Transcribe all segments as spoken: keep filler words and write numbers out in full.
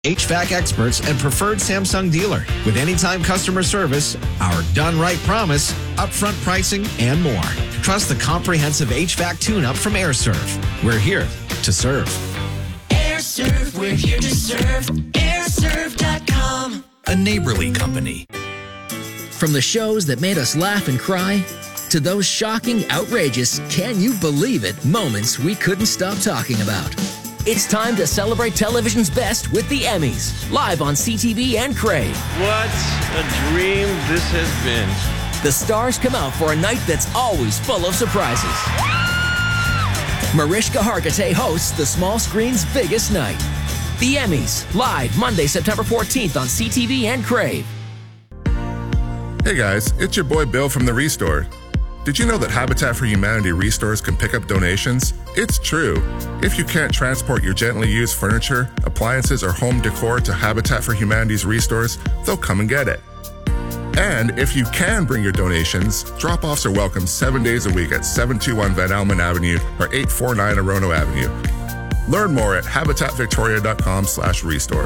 H V A C experts and preferred Samsung dealer with anytime customer service, our done right promise, upfront pricing, and more. Trust the comprehensive H V A C tune-up from AirServe. We're here to serve. AirServe, we're here to serve. air serve dot com. A neighborly company. From the shows that made us laugh and cry, to those shocking, outrageous, can you believe it moments we couldn't stop talking about. It's time to celebrate television's best with the Emmys, live on C T V and Crave. What a dream this has been. The stars come out for a night that's always full of surprises. Mariska Hargitay hosts the small screen's biggest night. The Emmys, live Monday, September fourteenth on C T V and Crave. Hey guys, it's your boy Bill from The Restore. Did you know that Habitat for Humanity restores can pick up donations? It's true. If you can't transport your gently used furniture, appliances, or home decor to Habitat for Humanity's restores, they'll come and get it. And if you can bring your donations, drop-offs are welcome seven days a week at seven two one Van Almen Avenue or eight four nine Orono Avenue. Learn more at habitat victoria dot com slash restore.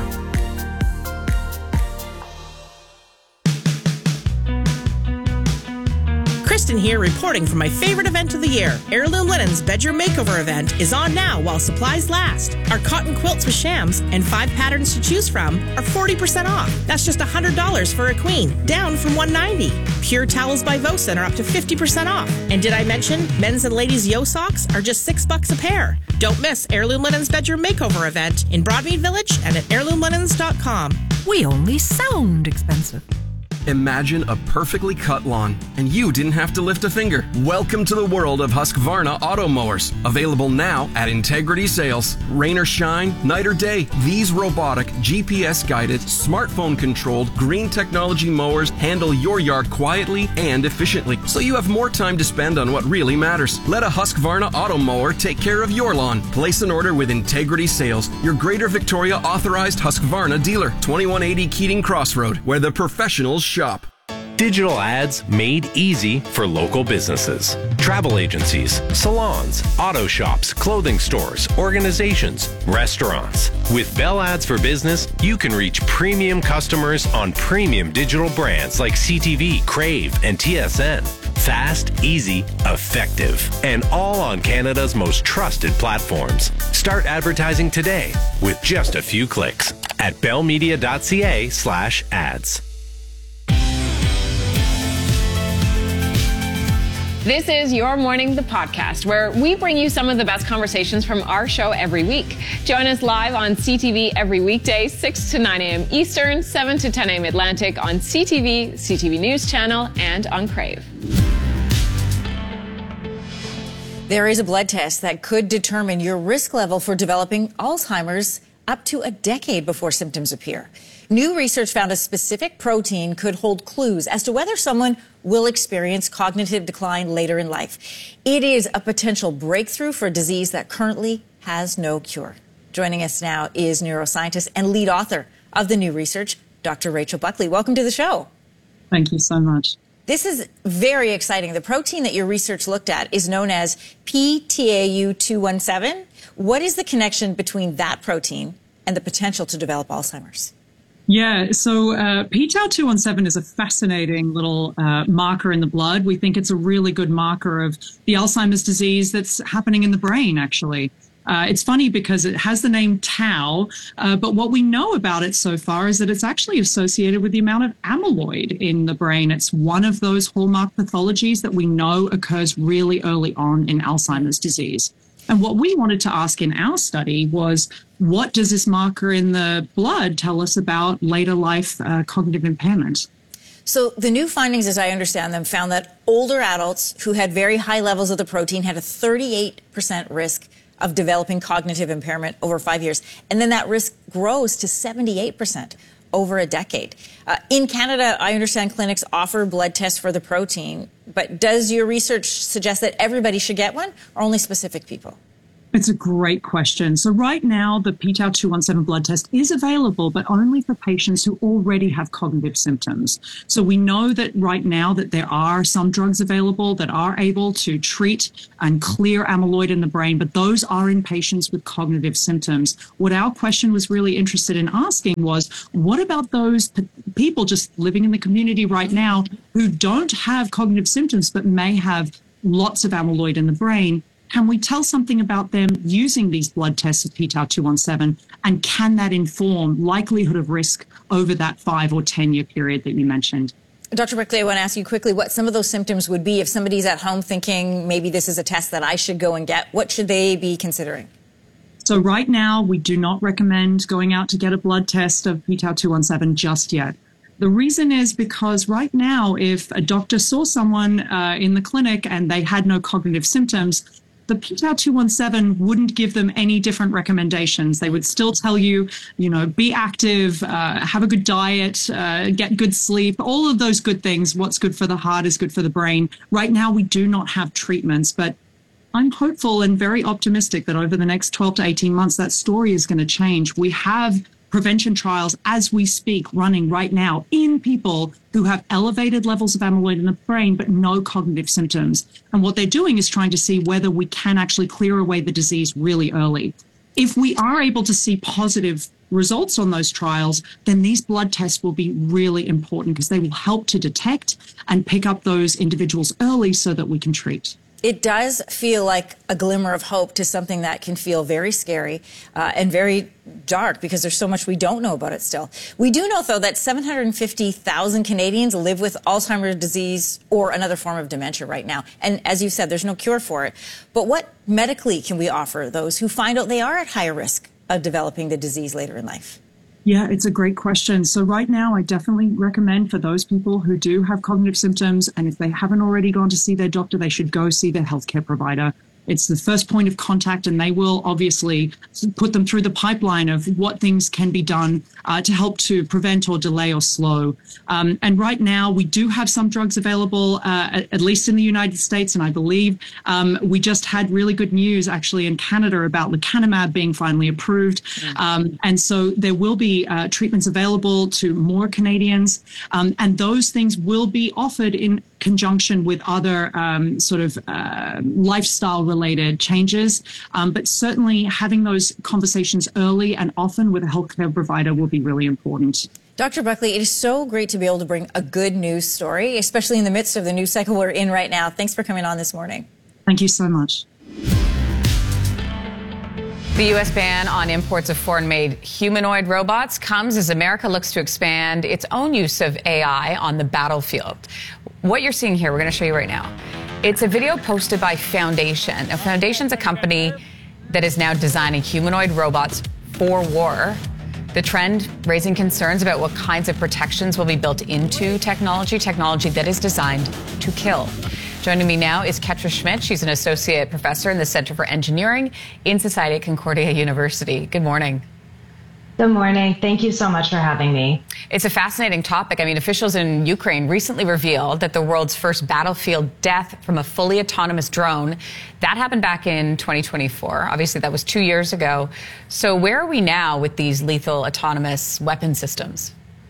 Kristen here, reporting for my favorite event of the year. Heirloom Linen's Bedroom Makeover event is on now while supplies last. Our cotton quilts with shams and five patterns to choose from are forty percent off. That's just one hundred dollars for a queen, down from one hundred ninety dollars. Pure towels by Vosen are up to fifty percent off. And did I mention men's and ladies' yo socks are just six bucks a pair? Don't miss Heirloom Linen's Bedroom Makeover event in Broadmead Village and at heirloom linens dot com. We only sound expensive. Imagine a perfectly cut lawn, and you didn't have to lift a finger. Welcome to the world of Husqvarna auto mowers. Available now at Integrity Sales. Rain or shine, night or day, these robotic, G P S-guided, smartphone-controlled, green technology mowers handle your yard quietly and efficiently, so you have more time to spend on what really matters. Let a Husqvarna auto mower take care of your lawn. Place an order with Integrity Sales, your Greater Victoria authorized Husqvarna dealer. twenty-one eighty Keating Crossroad, where the professionals shop. Digital ads made easy for local businesses. Travel agencies, salons, auto shops, clothing stores, organizations, restaurants. With Bell Ads for Business, you can reach premium customers on premium digital brands like C T V, Crave, and T S N. Fast, easy, effective, and all on Canada's most trusted platforms. Start advertising today with just a few clicks at bellmedia dot c a slash ads. This is Your Morning, the podcast, where we bring you some of the best conversations from our show every week. Join us live on C T V every weekday, six to nine a.m. Eastern, seven to ten a.m. Atlantic on C T V, C T V News Channel, and on Crave. There is a blood test that could determine your risk level for developing Alzheimer's up to a decade before symptoms appear. New research found a specific protein could hold clues as to whether someone will experience cognitive decline later in life. It is a potential breakthrough for a disease that currently has no cure. Joining us now is neuroscientist and lead author of the new research, Doctor Rachel Buckley. Welcome to the show. Thank you so much. This is very exciting. The protein that your research looked at is known as P T A U two one seven. What is the connection between that protein and the potential to develop Alzheimer's? Yeah, so uh, P T A U two one seven is a fascinating little uh, marker in the blood. We think it's a really good marker of the Alzheimer's disease that's happening in the brain, actually. Uh, it's funny because it has the name tau, uh, but what we know about it so far is that it's actually associated with the amount of amyloid in the brain. It's one of those hallmark pathologies that we know occurs really early on in Alzheimer's disease. And what we wanted to ask in our study was, what does this marker in the blood tell us about later life uh, cognitive impairment? So the new findings, as I understand them, found that older adults who had very high levels of the protein had a thirty-eight percent risk of developing cognitive impairment over five years. And then that risk grows to seventy-eight percent over a decade. Uh, in Canada, I understand clinics offer blood tests for the protein, but does your research suggest that everybody should get one or only specific people? It's a great question. So right now, the p tau two seventeen blood test is available, but only for patients who already have cognitive symptoms. So we know that right now that there are some drugs available that are able to treat and clear amyloid in the brain, but those are in patients with cognitive symptoms. What our question was really interested in asking was, what about those p- people just living in the community right now who don't have cognitive symptoms but may have lots of amyloid in the brain? Can we tell something about them using these blood tests of p tau two seventeen, and can that inform likelihood of risk over that five or ten year period that you mentioned? Doctor Buckley, I want to ask you quickly what some of those symptoms would be if somebody's at home thinking maybe this is a test that I should go and get. What should they be considering? So right now, we do not recommend going out to get a blood test of p tau two seventeen just yet. The reason is because right now, if a doctor saw someone uh, in the clinic and they had no cognitive symptoms, the p tau two seventeen wouldn't give them any different recommendations. They would still tell you, you know, be active, uh, have a good diet, uh, get good sleep, all of those good things. What's good for the heart is good for the brain. Right now, we do not have treatments, but I'm hopeful and very optimistic that over the next twelve to eighteen months, that story is going to change. We have prevention trials as we speak running right now in people who have elevated levels of amyloid in the brain but no cognitive symptoms. And what they're doing is trying to see whether we can actually clear away the disease really early. If we are able to see positive results on those trials, then these blood tests will be really important because they will help to detect and pick up those individuals early so that we can treat. It does feel like a glimmer of hope to something that can feel very scary uh, and very dark because there's so much we don't know about it still. We do know, though, that seven hundred fifty thousand Canadians live with Alzheimer's disease or another form of dementia right now. And as you said, there's no cure for it. But what medically can we offer those who find out they are at higher risk of developing the disease later in life? Yeah, it's a great question. So right now, I definitely recommend for those people who do have cognitive symptoms, and if they haven't already gone to see their doctor, they should go see their healthcare provider. It's the first point of contact, and they will obviously put them through the pipeline of what things can be done uh, to help to prevent or delay or slow. Um, and right now, we do have some drugs available, uh, at, at least in the United States, and I believe um, we just had really good news actually in Canada about lecanemab being finally approved. Um, and so there will be uh, treatments available to more Canadians, um, and those things will be offered in conjunction with other um, sort of uh, lifestyle-related changes. Um, but certainly having those conversations early and often with a healthcare provider will be really important. Doctor Buckley, it is so great to be able to bring a good news story, especially in the midst of the news cycle we're in right now. Thanks for coming on this morning. Thank you so much. The U S ban on imports of foreign-made humanoid robots comes as America looks to expand its own use of A I on the battlefield. What you're seeing here, we're going to show you right now. It's a video posted by Foundation. Now, Foundation's a company that is now designing humanoid robots for war. The trend raising concerns about what kinds of protections will be built into technology, technology that is designed to kill. Joining me now is Ketra Schmidt. She's an associate professor in the Center for Engineering in Society at Concordia University. Good morning. Good morning. Thank you so much for having me. It's a fascinating topic. I mean, officials in Ukraine recently revealed that the world's first battlefield death from a fully autonomous drone, that happened back in twenty twenty-four. Obviously, that was two years ago. So where are we now with these lethal autonomous weapon systems?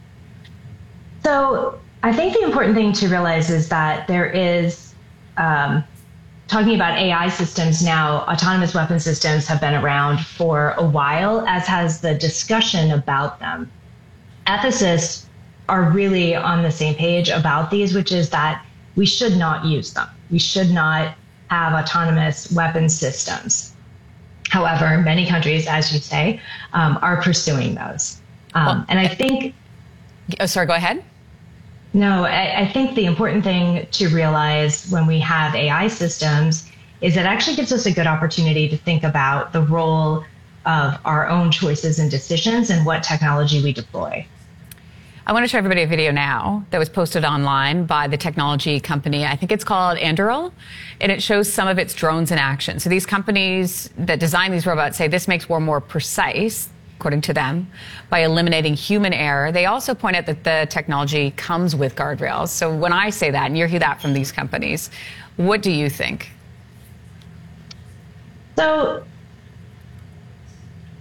So I think the important thing to realize is that there is, um, talking about A I systems now, autonomous weapon systems have been around for a while, as has the discussion about them. Ethicists are really on the same page about these, which is that we should not use them. We should not have autonomous weapon systems. However, many countries, as you say, um, are pursuing those. Um, well, and I think... Oh, sorry, go ahead. No, I, I think the important thing to realize when we have A I systems is it actually gives us a good opportunity to think about the role of our own choices and decisions and what technology we deploy. I want to show everybody a video now that was posted online by the technology company. I think it's called Anduril, and it shows some of its drones in action. So these companies that design these robots say this makes war more precise, according to them, by eliminating human error. They also point out that the technology comes with guardrails. So when I say that, and you hear that from these companies, what do you think? So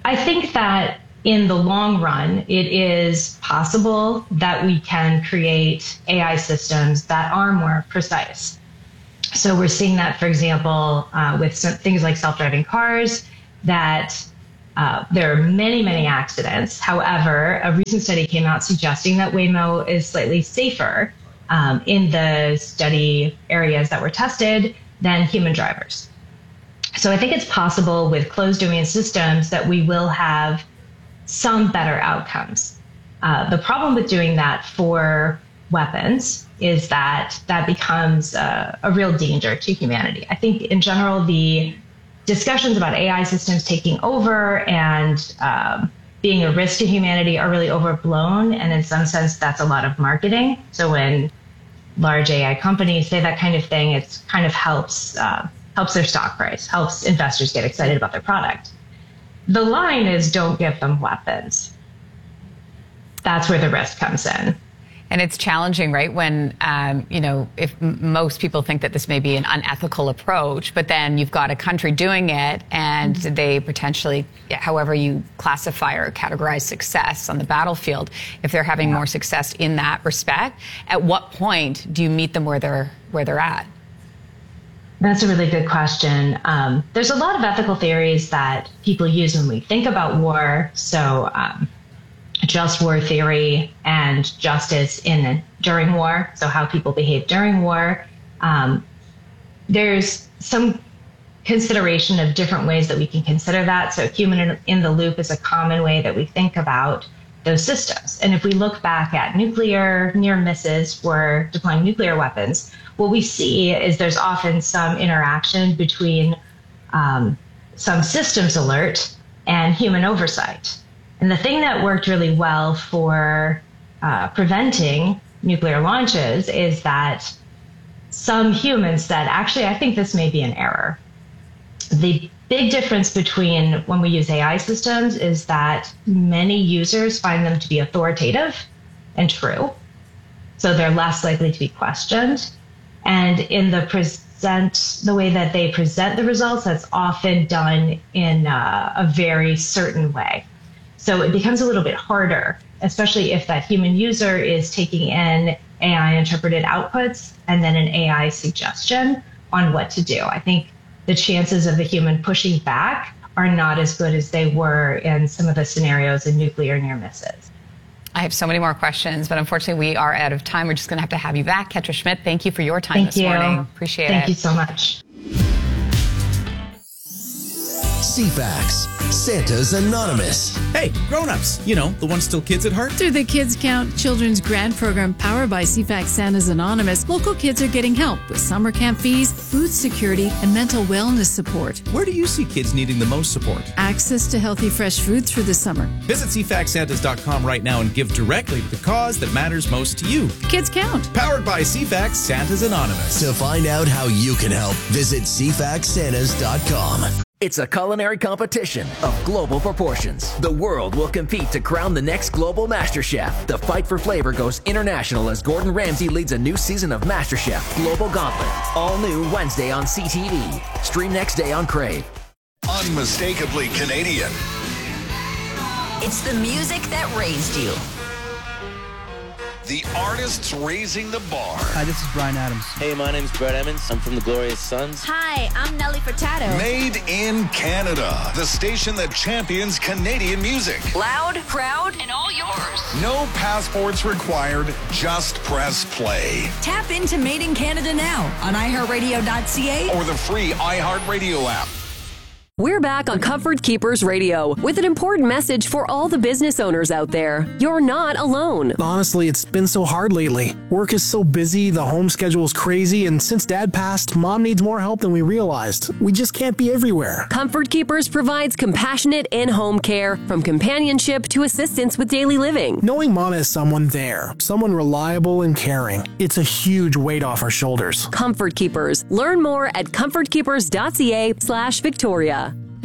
I think that in the long run, it is possible that we can create A I systems that are more precise. So we're seeing that, for example, uh, with some things like self-driving cars, that uh, there are many, many accidents. However, a recent study came out suggesting that Waymo is slightly safer um, in the study areas that were tested than human drivers. So I think it's possible with closed domain systems that we will have some better outcomes. Uh, the problem with doing that for weapons is that that becomes uh, a real danger to humanity. I think in general, the discussions about A I systems taking over and um, being a risk to humanity are really overblown. And in some sense, that's a lot of marketing. So when large A I companies say that kind of thing, it kind of helps uh, helps their stock price, helps investors get excited about their product. The line is don't give them weapons. That's where the risk comes in. And it's challenging, right? When, um, you know, if m- most people think that this may be an unethical approach, but then you've got a country doing it and mm-hmm. they potentially, however you classify or categorize success on the battlefield, if they're having yeah. more success in that respect, at what point do you meet them where they're where they're at? That's a really good question. Um, there's a lot of ethical theories that people use when we think about war. So um, just war theory and justice in during war, so how people behave during war. Um, there's some consideration of different ways that we can consider that. So human in, in the loop is a common way that we think about those systems. And if we look back at nuclear near misses for deploying nuclear weapons, what we see is there's often some interaction between um, some systems alert and human oversight. And the thing that worked really well for uh, preventing nuclear launches is that some humans said, actually, I think this may be an error. The big difference between when we use A I systems is that many users find them to be authoritative and true. So they're less likely to be questioned. And in the present, the way that they present the results, that's often done in uh, a very certain way. So it becomes a little bit harder, especially if that human user is taking in A I interpreted outputs and then an A I suggestion on what to do. I think the chances of the human pushing back are not as good as they were in some of the scenarios in nuclear near misses. I have so many more questions, but unfortunately we are out of time. We're just going to have to have you back. Ketra Schmidt, thank you for your time thank this you. morning. Appreciate thank it. Thank you so much. C FAX, Santa's Anonymous. Hey, grown-ups, you know, the ones still kids at heart. Through the Kids Count Children's Grant Program powered by C FAX Santa's Anonymous, local kids are getting help with summer camp fees, food security, and mental wellness support. Where do you see kids needing the most support? Access to healthy, fresh foods for the summer. Visit c fax santas dot com right now and give directly to the cause that matters most to you. Kids Count. Powered by C FAX Santa's Anonymous. To find out how you can help, visit c fax santas dot com. It's a culinary competition of global proportions. The world will compete to crown the next global MasterChef. The fight for flavor goes international as Gordon Ramsay leads a new season of MasterChef Global Gauntlet. All new Wednesday on C T V. Stream next day on Crave. Unmistakably Canadian. It's the music that raised you. The artists raising the bar. Hi, this is Bryan Adams. Hey, my name's Brett Emmons. I'm from the Glorious Sons. Hi, I'm Nelly Furtado. Made in Canada, the station that champions Canadian music. Loud, proud, and all yours. No passports required, just press play. Tap into Made in Canada now on i heart radio dot c a or the free iHeartRadio app. We're back on Comfort Keepers Radio with an important message for all the business owners out there. You're not alone. Honestly, it's been so hard lately. Work is so busy, the home schedule is crazy, and since Dad passed, Mom needs more help than we realized. We just can't be everywhere. Comfort Keepers provides compassionate in-home care, from companionship to assistance with daily living. Knowing Mom has someone there, someone reliable and caring, it's a huge weight off our shoulders. Comfort Keepers. Learn more at comfort keepers dot c a slash Victoria.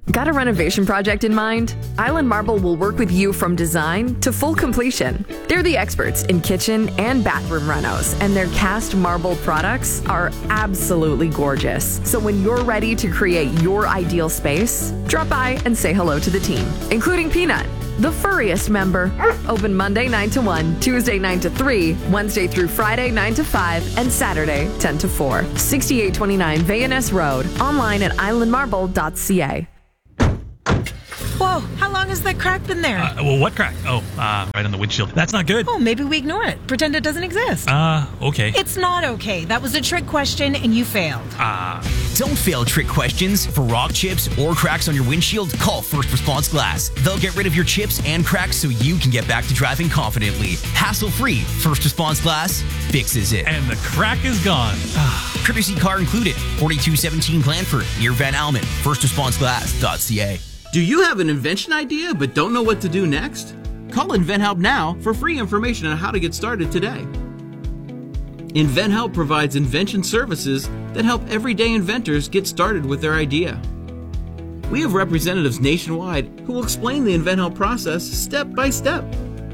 Got a renovation project in mind? Island Marble will work with you from design to full completion. They're the experts in kitchen and bathroom renos, and their cast marble products are absolutely gorgeous. So when you're ready to create your ideal space, drop by and say hello to the team, including Peanut, the furriest member. Open Monday nine to one, Tuesday nine to three, Wednesday through Friday nine to five, and Saturday ten to four. sixty-eight twenty-nine Van Ness Road. Online at island marble dot c a. Whoa, how long has that crack been there? Uh, well, what crack? Oh, uh, right on the windshield. That's not good. Oh, maybe we ignore it. Pretend it doesn't exist. Uh, okay. It's not okay. That was a trick question and you failed. Ah. Uh. Don't fail trick questions. For rock chips or cracks on your windshield, call First Response Glass. They'll get rid of your chips and cracks so you can get back to driving confidently. Hassle-free. First Response Glass fixes it. And the crack is gone. Courtesy car included. forty-two seventeen Blandford, near Van Almen. first response glass dot c a. Do you have an invention idea but don't know what to do next? Call InventHelp now for free information on how to get started today. InventHelp provides invention services that help everyday inventors get started with their idea. We have representatives nationwide who will explain the InventHelp process step by step.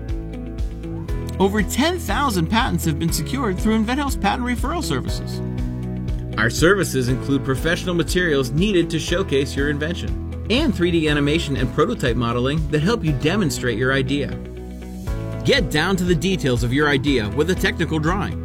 Over ten thousand patents have been secured through InventHelp's patent referral services. Our services include professional materials needed to showcase your invention, and three D animation and prototype modeling that help you demonstrate your idea. Get down to the details of your idea with a technical drawing.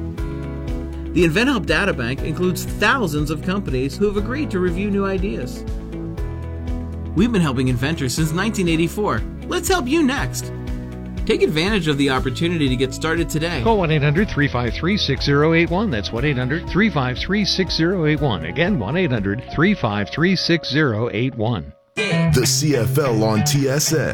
The InventHelp Databank includes thousands of companies who have agreed to review new ideas. We've been helping inventors since nineteen eighty-four. Let's help you next. Take advantage of the opportunity to get started today. Call one eight hundred three five three six zero eight one. That's one eight hundred three five three six zero eight one. Again, one eight hundred three five three six zero eight one. The C F L on T S N.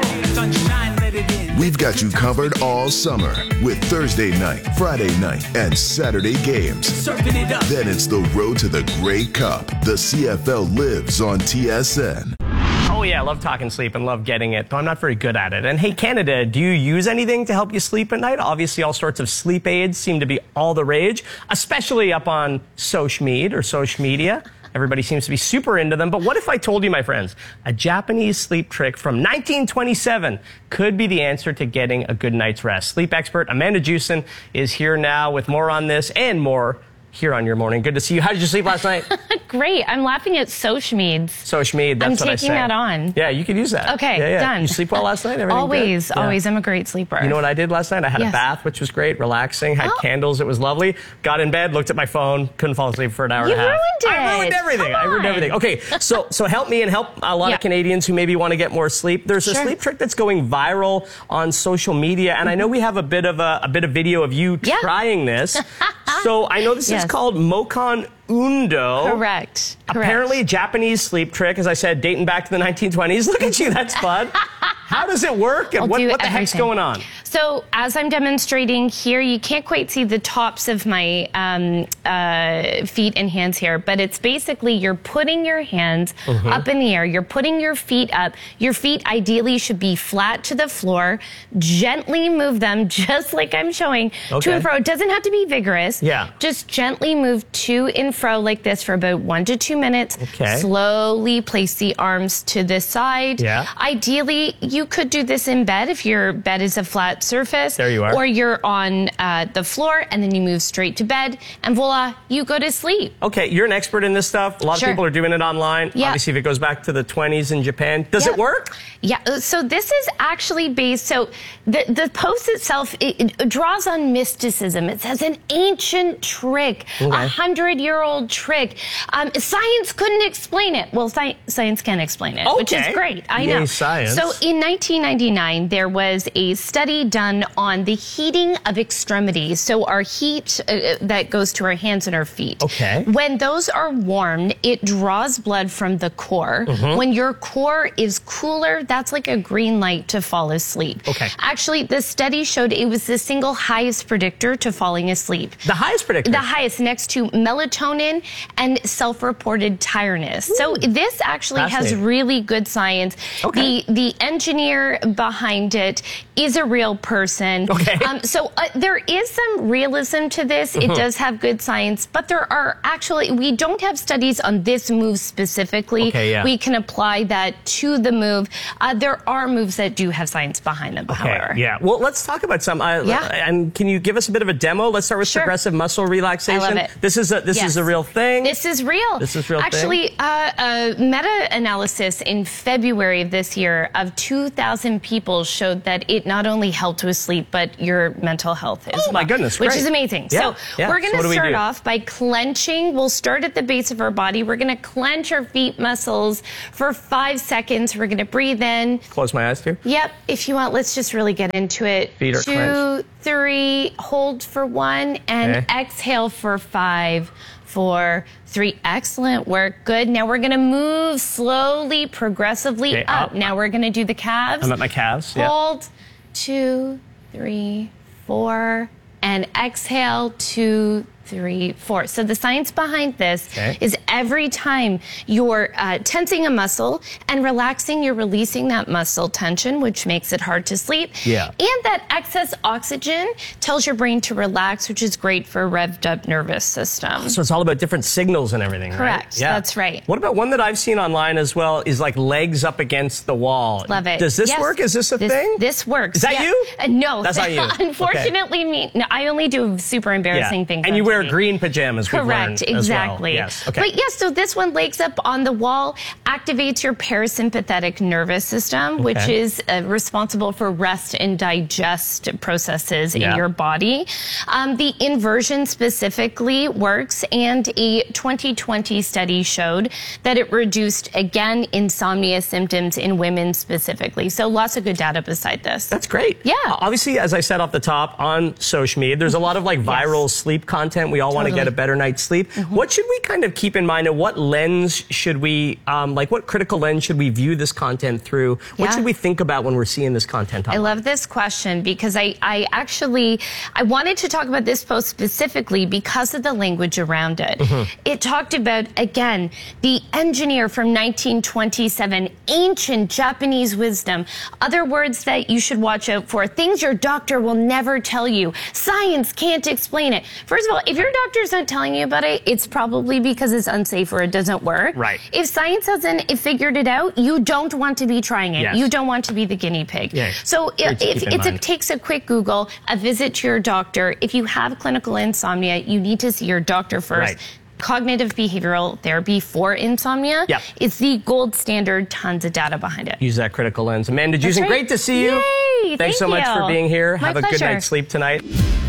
We've got you covered all summer with Thursday night, Friday night, and Saturday games. Then it's the road to the Grey Cup. The C F L lives on T S N. Oh yeah, I love talking sleep and love getting it, but I'm not very good at it. And hey, Canada, do you use anything to help you sleep at night? Obviously, all sorts of sleep aids seem to be all the rage, especially up on social media or social media. Everybody seems to be super into them. But what if I told you, my friends, a Japanese sleep trick from nineteen twenty-seven could be the answer to getting a good night's rest? Sleep expert Amanda Jewson is here now with more on this and more here on Your Morning. Good to see you. How did you sleep last night? Great. I'm laughing at Sochmead. Sochmead, that's I'm what I say. taking that on. Yeah, you could use that. Okay, yeah, yeah. done. You sleep well last night? Everything always, good? always. Yeah. I'm a great sleeper. You know what I did last night? I had yes. a bath, which was great, relaxing, had oh. candles, it was lovely. Got in bed, looked at my phone, couldn't fall asleep for an hour you and a half. You ruined it. I ruined everything. I ruined everything. Okay, so so help me and help a lot yeah. of Canadians who maybe want to get more sleep. There's a sure. sleep trick that's going viral on social media, and I know we have a bit of a, a bit of video of you yeah. trying this. So I know this yes. is called Mokon Undo. Correct. Apparently Correct. a Japanese sleep trick, as I said, dating back to the nineteen twenties. Look at you, that's fun. How does it work and I'll what, do what the everything. heck's going on? So as I'm demonstrating here, you can't quite see the tops of my um, uh, feet and hands here, but it's basically you're putting your hands mm-hmm. up in the air. You're putting your feet up. Your feet ideally should be flat to the floor. Gently move them, just like I'm showing, okay. to and fro. It doesn't have to be vigorous. Yeah. Just gently move to and fro like this for about one to two minutes. Okay. Slowly place the arms to the side. Yeah. Ideally, you could do this in bed if your bed is a flat surface. There you are. Or you're on uh, the floor and then you move straight to bed and voila, you go to sleep. Okay, you're an expert in this stuff. A lot sure. of people are doing it online. Yeah. Obviously, if it goes back to the twenties in Japan. Does yeah. it work? Yeah, so this is actually based, so the, the post itself, it, it draws on mysticism. It says an ancient trick, a okay. hundred-year-old trick. Um, science couldn't explain it. Well, sci- science can explain it, okay. which is great. I Yay, know. Science. So in nineteen ninety-nine, there was a study done on the heating of extremities. So our heat uh, that goes to our hands and our feet. Okay. When those are warmed, it draws blood from the core. Mm-hmm. When your core is cooler, that's like a green light to fall asleep. Okay. Actually, the study showed it was the single highest predictor to falling asleep. The highest predictor? The highest, next to melatonin and self-reported tiredness. Ooh. So this actually has really good science. Okay. The, the engineer behind it is a real person. Okay. Um, so uh, there is some realism to this. Mhm. It does have good science, but there are actually, we don't have studies on this move specifically. Okay, yeah. We can apply that to the move. Uh, there are moves that do have science behind them, Okay, however. yeah. Well, let's talk about some. Uh, Yeah. And can you give us a bit of a demo? Let's start with Sure. progressive muscle relaxation. I love it. This is a this Yes. is a real thing. This is real. This is real thing? Actually, uh, a meta-analysis in February of this year of two thousand people showed that it not only helped with sleep, but your mental health as Oh, well. my goodness, Which great. is amazing. Yeah, So yeah. we're going So what to do we start do? off by clenching. We'll start at the base of our body. We're going to clench our feet muscles for five seconds. We're going to breathe in. Close my eyes too. Yep. If you want, let's just really get into it. Feet are Two, clenched. three, hold for one, and Okay. exhale for five, four, three. Excellent work. Good. Now we're going to move slowly, progressively Okay, up. up. Now we're going to do the calves. I'm at my calves. Yeah. Hold, two, three, four, and exhale, two, three, four. So the science behind this Okay. is every time you're uh, tensing a muscle and relaxing, you're releasing that muscle tension, which makes it hard to sleep. Yeah. And that excess oxygen tells your brain to relax, which is great for a revved up nervous system. So it's all about different signals and everything, Correct. right? Yeah. That's right. What about one that I've seen online as well is like legs up against the wall. Love it. Does this Yes. work? Is this a This- thing? This works. Is that Yeah. you? Uh, no. That's not you. Okay. Unfortunately, me. No, I only do super embarrassing Yeah. things. And on you wear T V. green pajamas. we've Correct, learned as well. exactly. Yes. Okay. But yes, so this one, legs up on the wall, activates your parasympathetic nervous system, which Okay. is uh, responsible for rest and digest processes Yeah. in your body. Um, the inversion specifically works, and a twenty twenty study showed that it reduced, again, insomnia symptoms in women specifically. So lots of good data beside this. That's great. Yeah. Obviously, as I said off the top, on social media, there's a lot of like viral sleep content. We all want to Totally. get a better night's sleep. What should we kind of keep in mind, and what lens should we, um, like, what critical lens should we view this content through? What Yeah. should we think about when we're seeing this content? I online? love this question because I, I actually, I wanted to talk about this post specifically because of the language around it. Mhm. It talked about, again, the engineer from nineteen twenty-seven, ancient Japanese wisdom, other words that you should watch out for, things your doctor will never tell you. Science can't explain it. First of all, if your doctor's not telling you about it, it's probably because it's unsafe or it doesn't work. Right. If science hasn't figured it out, you don't want to be trying it. Yes. You don't want to be the guinea pig. Yeah. So Great if, to if keep in it's a, mind. takes a quick Google, a visit to your doctor. If you have clinical insomnia, you need to see your doctor first. Right. Cognitive behavioral therapy for insomnia Yep. is the gold standard. Tons of data behind it. Use that critical lens. Amanda That's Jusen, right. great to see you. Yay, Thanks thank so much you. for being here. My Have a good pleasure. night's sleep tonight.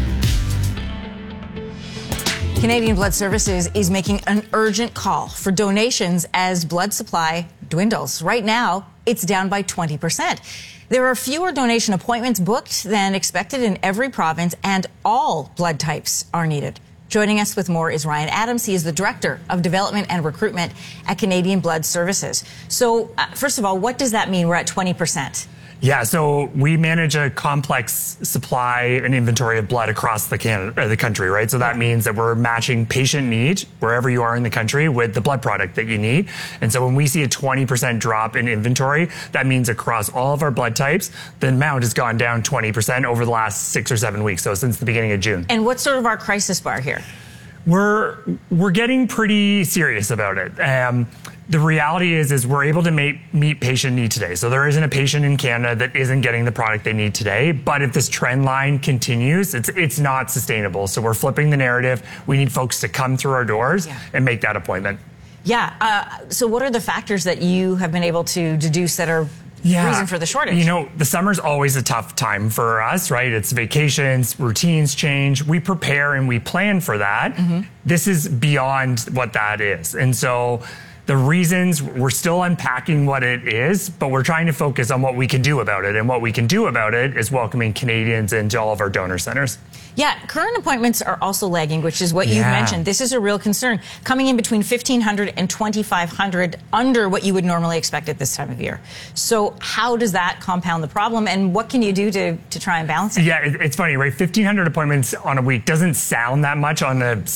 Canadian Blood Services is making an urgent call for donations as blood supply dwindles. Right now, it's down by twenty percent. There are fewer donation appointments booked than expected in every province, and all blood types are needed. Joining us with more is Ryan Adams. He is the Director of Development and Recruitment at Canadian Blood Services. So, uh, first of all, what does that mean? We're at twenty percent. Yeah, so we manage a complex supply and inventory of blood across the Canada, or the country, right? So that means that we're matching patient need wherever you are in the country with the blood product that you need. And so when we see a twenty percent drop in inventory, that means across all of our blood types, the amount has gone down twenty percent over the last six or seven weeks. So since the beginning of June. And what's sort of our crisis bar here? We're we're getting pretty serious about it. Um, the reality is, is we're able to meet, meet patient need today. So there isn't a patient in Canada that isn't getting the product they need today. But if this trend line continues, it's it's not sustainable. So we're flipping the narrative. We need folks to come through our doors Yeah. and make that appointment. Yeah. Uh, so what are the factors that you have been able to deduce that are reason for the shortage? You know, the summer's always a tough time for us, right? It's vacations, routines change. We prepare and we plan for that. Mm-hmm. This is beyond what that is. And so the reasons, we're still unpacking what it is, but we're trying to focus on what we can do about it. And what we can do about it is welcoming Canadians into all of our donor centers. Yeah, current appointments are also lagging, which is what you've Yeah. mentioned. This is a real concern. Coming in between fifteen hundred and twenty-five hundred, under what you would normally expect at this time of year. So how does that compound the problem, and what can you do to, to try and balance it? Yeah, it, it's funny, right? fifteen hundred appointments on a week doesn't sound that much on a s-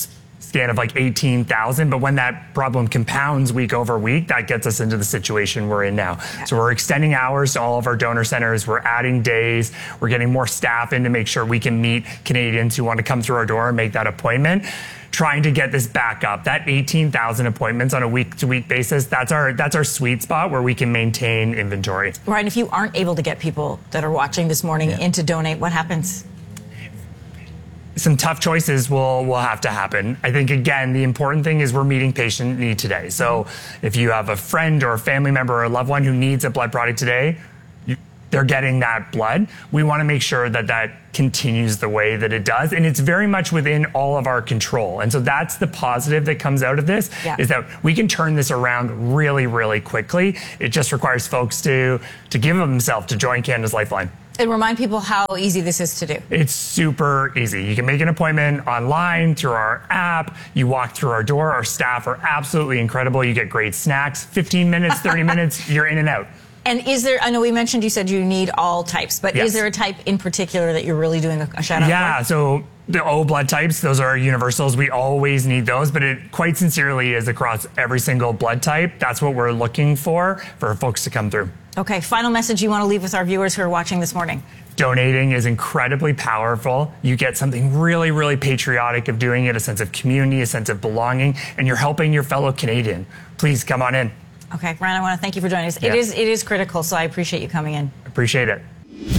scan of like eighteen thousand. But when that problem compounds week over week, that gets us into the situation we're in now. Yeah. So we're extending hours to all of our donor centers. We're adding days. We're getting more staff in to make sure we can meet Canadians who want to come through our door and make that appointment. Trying to get this back up. That eighteen thousand appointments on a week-to-week basis, that's our that's our sweet spot where we can maintain inventory. Right, and if you aren't able to get people that are watching this morning yeah. in to donate, what happens? Some tough choices will will have to happen. I think, again, the important thing is we're meeting patient need today. So if you have a friend or a family member or a loved one who needs a blood product today, you, they're getting that blood. We want to make sure that that continues the way that it does. And it's very much within all of our control. And so that's the positive that comes out of this, yeah. is that we can turn this around really, really quickly. It just requires folks to, to give of themselves to join Canada's Lifeline. And remind people how easy this is to do. It's super easy. You can make an appointment online through our app. You walk through our door. Our staff are absolutely incredible. You get great snacks. fifteen minutes, thirty minutes, you're in and out. And is there, I know we mentioned you said you need all types, but yes. is there a type in particular that you're really doing a, a shout out yeah, for? So the O blood types, those are universals. We always need those, but it quite sincerely is across every single blood type. That's what we're looking for, for folks to come through. Okay, final message you want to leave with our viewers who are watching this morning. Donating is incredibly powerful. You get something really, really patriotic of doing it, a sense of community, a sense of belonging, and you're helping your fellow Canadian. Please come on in. Okay, Ryan, I want to thank you for joining us. Yeah. It is it is critical, so I appreciate you coming in. Appreciate it.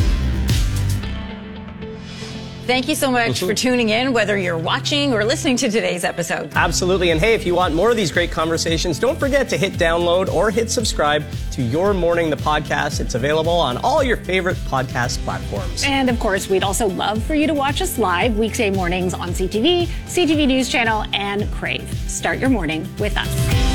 Thank you so much for tuning in, whether you're watching or listening to today's episode. Absolutely. And hey, if you want more of these great conversations, don't forget to hit download or hit subscribe to Your Morning, the podcast. It's available on all your favorite podcast platforms. And of course, we'd also love for you to watch us live weekday mornings on C T V, C T V News Channel, and Crave. Start your morning with us.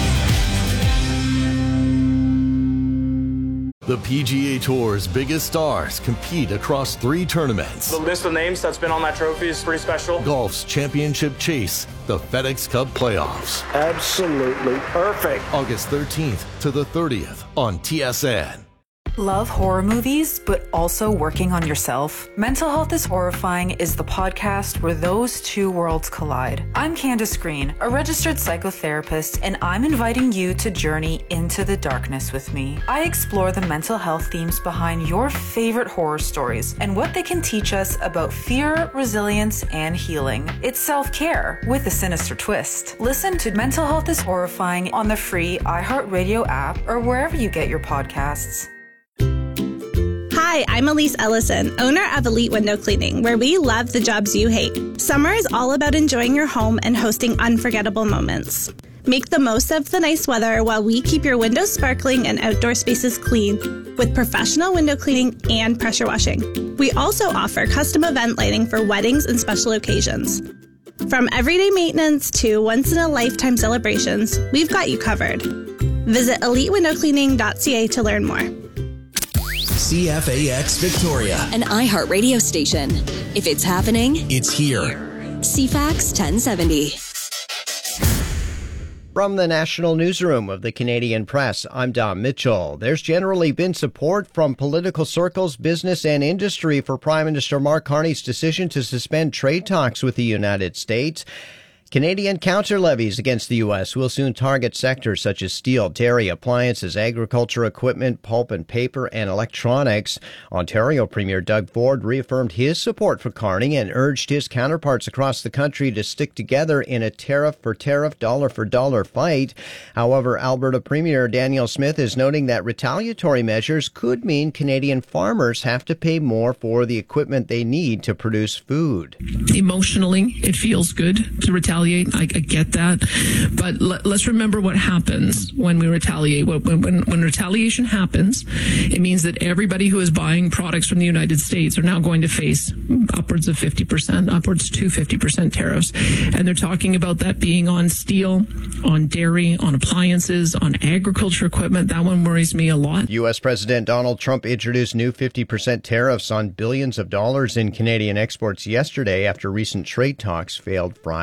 The P G A Tour's biggest stars compete across three tournaments. The list of names that's been on that trophy is pretty special. Golf's championship chase, the FedEx Cup playoffs. Absolutely perfect. August thirteenth to the thirtieth on T S N. Love horror movies, but also working on yourself? Mental Health is Horrifying is the podcast where those two worlds collide. I'm Candace Green, a registered psychotherapist, and I'm inviting you to journey into the darkness with me. I explore the mental health themes behind your favorite horror stories and what they can teach us about fear, resilience, and healing. It's self-care with a sinister twist. Listen to Mental Health is Horrifying on the free iHeartRadio app or wherever you get your podcasts. Hi, I'm Elise Ellison, owner of Elite Window Cleaning, where we love the jobs you hate. Summer is all about enjoying your home and hosting unforgettable moments. Make the most of the nice weather while we keep your windows sparkling and outdoor spaces clean with professional window cleaning and pressure washing. We also offer custom event lighting for weddings and special occasions. From everyday maintenance to once-in-a-lifetime celebrations, we've got you covered. Visit elite window cleaning dot c a to learn more. C F A X Victoria, an iHeartRadio station. If it's happening, it's here. C FAX ten seventy. From the National Newsroom of the Canadian Press, I'm Dom Mitchell. There's generally been support from political circles, business, and industry for Prime Minister Mark Carney's decision to suspend trade talks with the United States. Canadian counter-levies against the U S will soon target sectors such as steel, dairy, appliances, agriculture equipment, pulp and paper, and electronics. Ontario Premier Doug Ford reaffirmed his support for Carney and urged his counterparts across the country to stick together in a tariff-for-tariff, dollar-for-dollar fight. However, Alberta Premier Danielle Smith is noting that retaliatory measures could mean Canadian farmers have to pay more for the equipment they need to produce food. Emotionally, it feels good to retaliate. I, I get that. But let, let's remember what happens when we retaliate. When, when, when retaliation happens, it means that everybody who is buying products from the United States are now going to face upwards of fifty percent, upwards to fifty percent tariffs. And they're talking about that being on steel, on dairy, on appliances, on agriculture equipment. That one worries me a lot. U S President Donald Trump introduced new fifty percent tariffs on billions of dollars in Canadian exports yesterday after recent trade talks failed Friday night.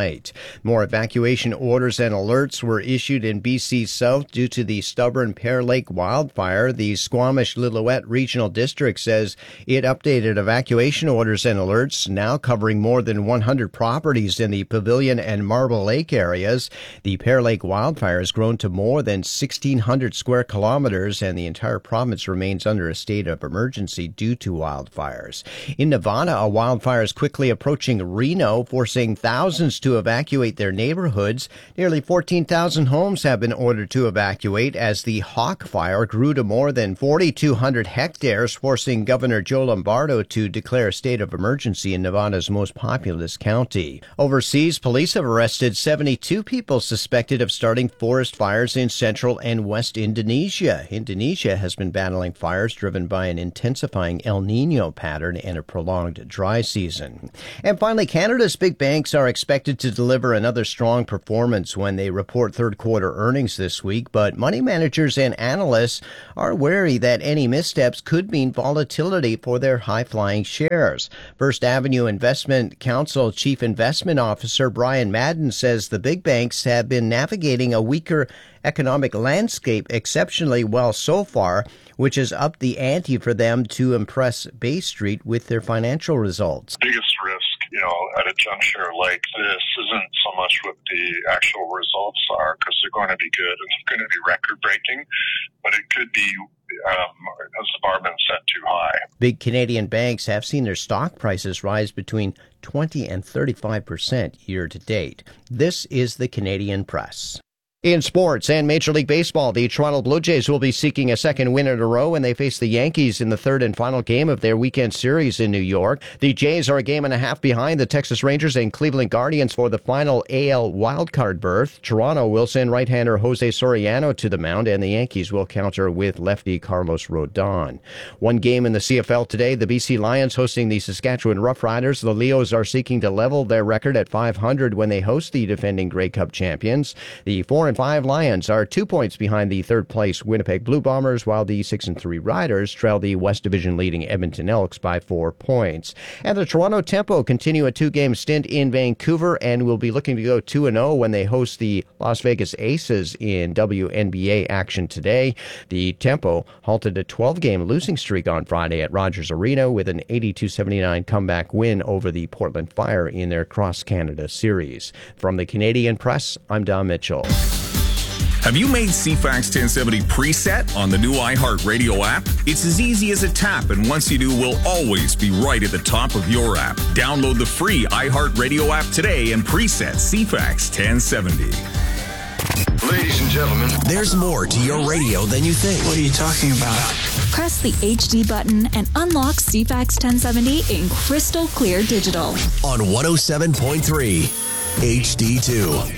night. More evacuation orders and alerts were issued in B C South due to the stubborn Pear Lake wildfire. The Squamish-Lillooet Regional District says it updated evacuation orders and alerts, now covering more than one hundred properties in the Pavilion and Marble Lake areas. The Pear Lake wildfire has grown to more than sixteen hundred square kilometers, and the entire province remains under a state of emergency due to wildfires. In Nevada, a wildfire is quickly approaching Reno, forcing thousands to evacuate their neighborhoods. Nearly fourteen thousand homes have been ordered to evacuate as the Hawk Fire grew to more than forty-two hundred hectares, forcing Governor Joe Lombardo to declare a state of emergency in Nevada's most populous county. Overseas, police have arrested seventy-two people suspected of starting forest fires in central and west Indonesia. Indonesia has been battling fires driven by an intensifying El Nino pattern and a prolonged dry season. And finally, Canada's big banks are expected to deliver another strong performance when they report third quarter earnings this week, but money managers and analysts are wary that any missteps could mean volatility for their high-flying shares. First Avenue Investment Council Chief Investment Officer Brian Madden says the big banks have been navigating a weaker economic landscape exceptionally well so far, which has upped the ante for them to impress Bay Street with their financial results. Biggest risk, you know, at a juncture like this isn't so much what the actual results are, because they're going to be good and they're going to be record-breaking, but it could be Um, has the bar been set too high? Big Canadian banks have seen their stock prices rise between twenty and thirty-five percent year to date. This is the Canadian Press. In sports and Major League Baseball, the Toronto Blue Jays will be seeking a second win in a row when they face the Yankees in the third and final game of their weekend series in New York. The Jays are a game and a half behind the Texas Rangers and Cleveland Guardians for the final A L wildcard berth. Toronto will send right-hander Jose Soriano to the mound, and the Yankees will counter with lefty Carlos Rodon. One game in the C F L today, the B C Lions hosting the Saskatchewan Roughriders. The Leos are seeking to level their record at five hundred when they host the defending Grey Cup champions. The four and five Lions are two points behind the third-place Winnipeg Blue Bombers, while the six and three Riders trail the West Division leading Edmonton Elks by four points. And the Toronto Tempo continue a two-game stint in Vancouver and will be looking to go two and oh when they host the Las Vegas Aces in W N B A action today. The Tempo halted a twelve-game losing streak on Friday at Rogers Arena with an eighty-two seventy-nine comeback win over the Portland Fire in their Cross-Canada series. From the Canadian Press, I'm Don Mitchell. Have you made C FAX ten seventy preset on the new iHeartRadio app? It's as easy as a tap, and once you do, we'll always be right at the top of your app. Download the free iHeartRadio app today and preset C FAX ten seventy. Ladies and gentlemen, there's more to your radio than you think. What are you talking about? Press the H D button and unlock C FAX ten seventy in crystal clear digital. On one oh seven point three H D two.